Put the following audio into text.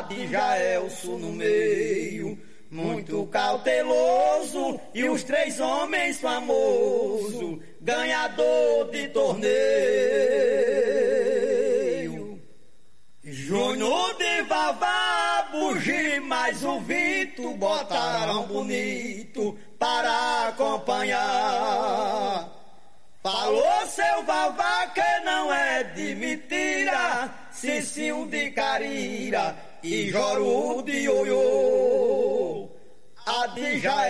de Jaelso no meio, muito cauteloso, e os 3 homens famosos, ganhador de torneio. Júnior de Vavá, Bugi, mais o Vito, botaram bonito para acompanhar. Falou seu Vavá que não é de mentira, Cicinho de Carira e Joru de Oiô. A de Jael